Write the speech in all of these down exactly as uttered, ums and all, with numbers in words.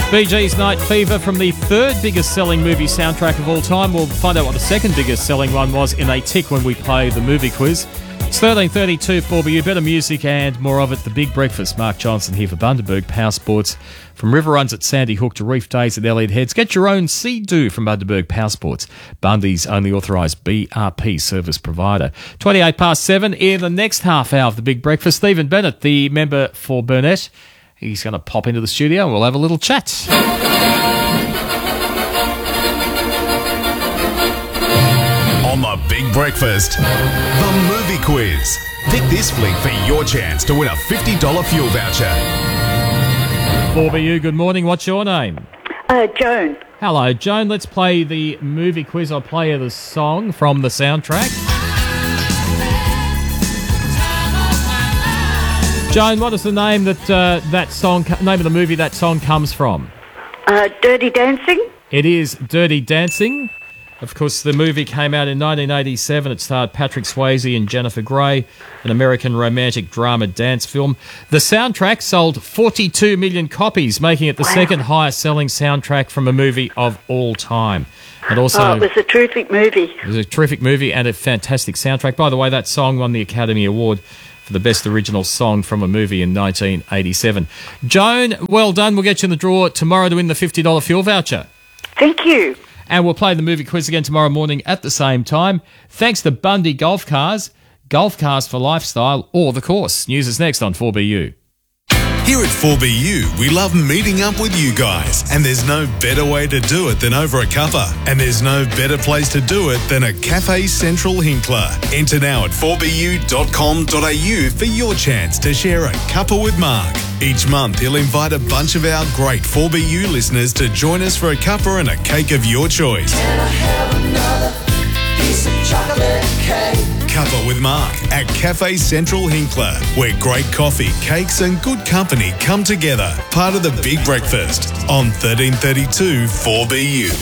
Bee Gees' Night Fever from the third biggest selling movie soundtrack of all time. We'll find out what the second biggest selling one was in a tick when we play the movie quiz. It's thirteen thirty-two four B U. Better music and more of it. The Big Breakfast. Mark Johnson here for Bundaberg Power Sports. From river runs at Sandy Hook to reef days at Elliot Heads. Get your own Sea-Doo from Bundaberg Power Sports. Bundy's only authorised B R P service provider. twenty-eight past seven. In the next half hour of the Big Breakfast, Stephen Bennett, the member for Burnett, he's going to pop into the studio and we'll have a little chat. On the Big Breakfast, the movie quiz. Pick this flick for your chance to win a fifty dollars fuel voucher. four B U, good morning. What's your name? Uh, Joan. Hello, Joan. Let's play the movie quiz. I'll play you the song from the soundtrack. Joan, what is the name that uh, that song, name of the movie that song comes from? Uh, Dirty Dancing. It is Dirty Dancing. Of course, the movie came out in nineteen eighty-seven. It starred Patrick Swayze and Jennifer Grey, an American romantic drama dance film. The soundtrack sold forty-two million copies, making it the wow. second highest selling soundtrack from a movie of all time. And also, oh, it was a terrific movie. It was a terrific movie and a fantastic soundtrack. By the way, that song won the Academy Award for the best original song from a movie in nineteen eighty-seven. Joan, well done. We'll get you in the draw tomorrow to win the fifty dollars fuel voucher. Thank you. And we'll play the movie quiz again tomorrow morning at the same time. Thanks to Bundy Golf Cars, golf cars for lifestyle, or the course. News is next on four B U. Here at four B U, we love meeting up with you guys, and there's no better way to do it than over a cuppa. And there's no better place to do it than a Cafe Central Hinkler. Enter now at four b u dot com dot a u for your chance to share a cuppa with Mark. Each month, he'll invite a bunch of our great four B U listeners to join us for a cuppa and a cake of your choice. Can I have another piece of chocolate cake? Cuppa with Mark at Cafe Central Hinkler, where great coffee, cakes and good company come together. Part of the Big Breakfast on thirteen thirty-two four B U.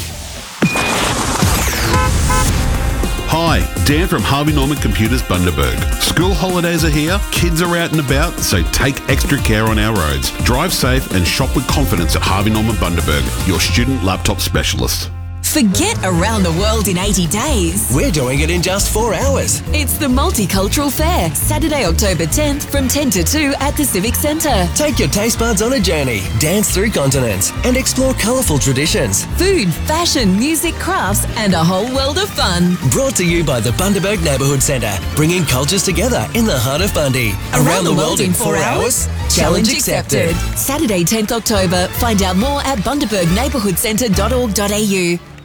Hi, Dan from Harvey Norman Computers Bundaberg. School holidays are here, kids are out and about, so take extra care on our roads. Drive safe and shop with confidence at Harvey Norman Bundaberg, your student laptop specialist. Forget around the world in eighty days. We're doing it in just four hours. It's the Multicultural Fair, Saturday, October tenth from ten to two at the Civic Centre. Take your taste buds on a journey, dance through continents and explore colourful traditions. Food, fashion, music, crafts and a whole world of fun. Brought to you by the Bundaberg Neighbourhood Centre, bringing cultures together in the heart of Bundy. Around, around the, the world in four hours? Challenge accepted. Saturday, tenth October. Find out more at bundaberg neighbourhood centre dot org dot a u.